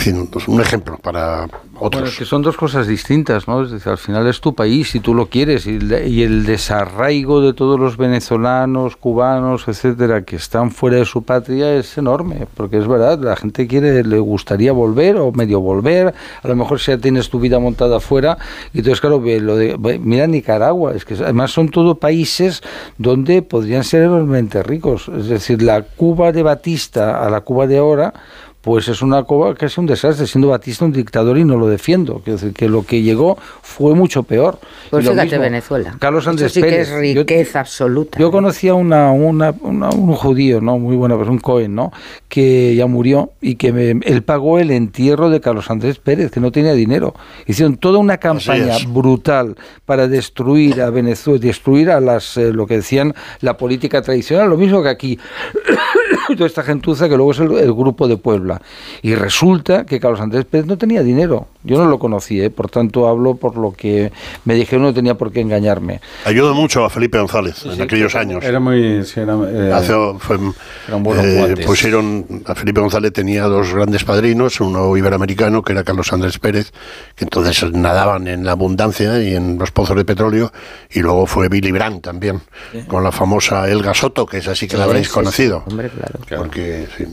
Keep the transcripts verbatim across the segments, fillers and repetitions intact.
fin, pues un ejemplo para otros. Bueno, que son dos cosas distintas, ¿no? Es decir, al final es tu país, si tú lo quieres, y, y el desarraigo de todos los venezolanos, cubanos, etcétera, que están fuera de su patria es enorme, porque es verdad, la gente quiere, le gustaría volver o medio volver, a lo mejor si ya tienes tu vida montada afuera, y entonces claro, lo de, mira Nicaragua, es que además son todos países donde podrían ser enormemente ricos, es decir, la Cuba de Batista a la Cuba de ahora, pues es una Cuba que es un desastre, siendo Batista un dictador y no lo defiendo. Quiero decir que lo que llegó fue mucho peor. Pues fíjate mismo, Venezuela. Carlos Andrés Eso sí Pérez. que es riqueza yo, absoluta. Yo conocía una, una, una, un judío, ¿no? Muy bueno, pues un Cohen, ¿no? Que ya murió y que me, él pagó el entierro de Carlos Andrés Pérez, que no tenía dinero. Hicieron toda una campaña brutal para destruir a Venezuela, destruir a las, eh, lo que decían, la política tradicional, lo mismo que aquí. Toda esta gentuza que luego es el, el grupo de Puebla. Y resulta que Carlos Andrés Pérez no tenía dinero. Yo no lo conocí, ¿eh? Por tanto hablo por lo que me dijeron, no tenía por qué engañarme. Ayudó mucho a Felipe González sí, en sí, aquellos años. Era muy... Sí, era, eh, Hace, fue, eran buenos eh, guantes. Pusieron, a Felipe González tenía dos grandes padrinos, uno iberoamericano, que era Carlos Andrés Pérez, que entonces nadaban en la abundancia y en los pozos de petróleo, y luego fue Billy Brandt también, sí. Con la famosa Elga Soto, que es así que sí, la habréis sí, conocido. Sí. Hombre, claro. Claro. Porque, sí.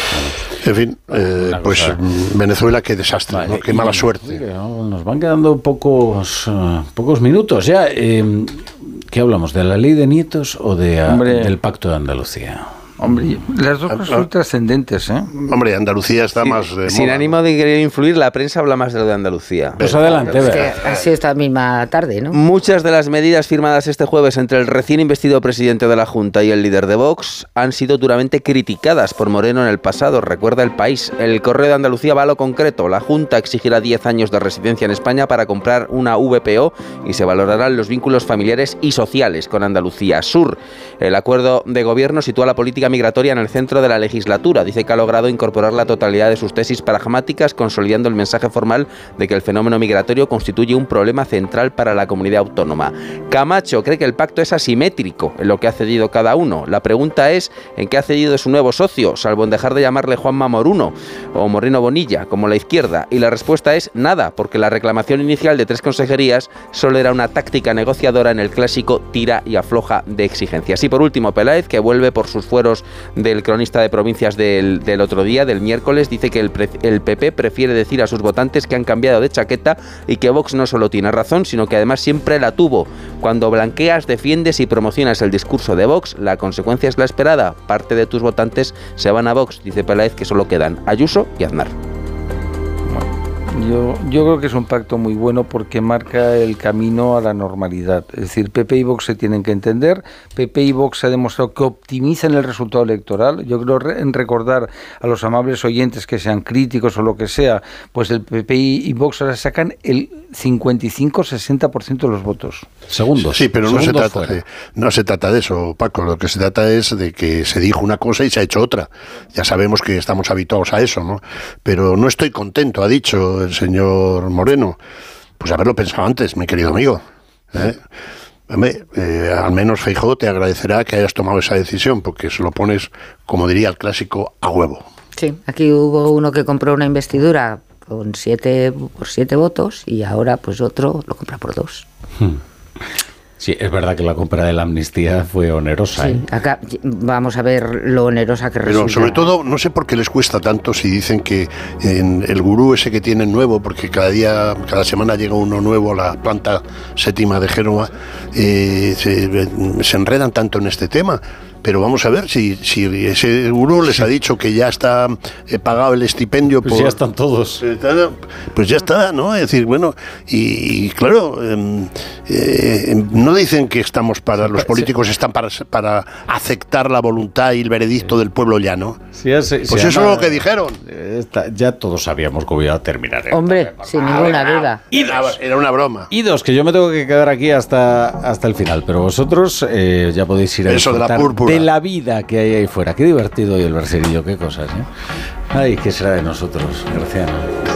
En fin, eh, pues cosa... Venezuela, qué desastre, vale, ¿no? Qué mala suerte. Nos van quedando pocos, uh, pocos minutos ya. Eh, ¿Qué hablamos? ¿De la ley de nietos o de, uh, del Pacto de Andalucía? Hombre, las dos cosas son trascendentes, ¿eh? Hombre, Andalucía está sí, más de sin moda, ánimo ¿no? de querer influir, la prensa habla más de lo de Andalucía. Pues adelante, es que ha sido esta misma tarde, ¿no? Muchas de las medidas firmadas este jueves entre el recién investido presidente de la Junta y el líder de Vox han sido duramente criticadas por Moreno en el pasado, recuerda El País. El Correo de Andalucía va a lo concreto. La Junta exigirá diez años de residencia en España para comprar una V P O y se valorarán los vínculos familiares y sociales con Andalucía Sur. El acuerdo de gobierno sitúa la política migratoria en el centro de la legislatura. Dice que ha logrado incorporar la totalidad de sus tesis pragmáticas, consolidando el mensaje formal de que el fenómeno migratorio constituye un problema central para la comunidad autónoma. Camacho cree que el pacto es asimétrico en lo que ha cedido cada uno. La pregunta es ¿en qué ha cedido su nuevo socio, salvo en dejar de llamarle Juanma Moruno o Moreno Bonilla, como la izquierda? Y la respuesta es nada, porque la reclamación inicial de tres consejerías solo era una táctica negociadora en el clásico tira y afloja de exigencias. Y por último, Peláez, que vuelve por sus fueros del cronista de provincias del, del otro día, del miércoles, dice que el, pre, el P P prefiere decir a sus votantes que han cambiado de chaqueta y que Vox no solo tiene razón, sino que además siempre la tuvo. Cuando blanqueas, defiendes y promocionas el discurso de Vox, la consecuencia es la esperada. Parte de tus votantes se van a Vox, dice Peláez, que solo quedan Ayuso y Aznar. Yo, yo creo que es un pacto muy bueno porque marca el camino a la normalidad. Es decir, P P y Vox se tienen que entender. P P y Vox se ha demostrado que optimizan el resultado electoral. Yo creo en recordar a los amables oyentes que sean críticos o lo que sea, pues el P P y Vox ahora sacan el cincuenta y cinco a sesenta por ciento de los votos. Segundos. Sí, pero no se, trata fuera. de, no se trata de eso, Paco. Lo que se trata es de que se dijo una cosa y se ha hecho otra. Ya sabemos que estamos habituados a eso, ¿no? Pero no estoy contento, ha dicho el señor Moreno. Pues haberlo pensado antes, mi querido amigo. ¿Eh? Hombre, eh, al menos Feijóo te agradecerá que hayas tomado esa decisión, porque se lo pones, como diría el clásico, a huevo. Sí, aquí hubo uno que compró una investidura con siete por siete votos y ahora pues otro lo compra por dos. Hmm. Sí, es verdad que la compra de la amnistía fue onerosa. Sí, ¿eh? acá vamos a ver lo onerosa que resulta. Pero sobre todo, no sé por qué les cuesta tanto si dicen que en el gurú ese que tienen nuevo, porque cada día, cada semana llega uno nuevo a la planta séptima de Génova, eh, se, se enredan tanto en este tema. Pero vamos a ver si, si ese gurú les ha dicho que ya está eh, pagado el estipendio. Pues por, ya están todos. Pues ya está, ¿no? Es decir, bueno, y, y claro, eh, eh, no dicen que estamos para, los políticos están para, para aceptar la voluntad y el veredicto del pueblo llano. Sí, ya se, pues eso llama, es lo que dijeron. Esta, ya todos sabíamos que iba a terminar. Hombre, sin ninguna duda. Era, era una broma. Y dos, que yo me tengo que quedar aquí hasta, hasta el final, pero vosotros eh, ya podéis ir a eso disfrutar de la púrpura. De la vida que hay ahí fuera. Qué divertido hoy el Bercerillo, qué cosas, ¿eh? Ay, ¿qué será de nosotros, Graciano?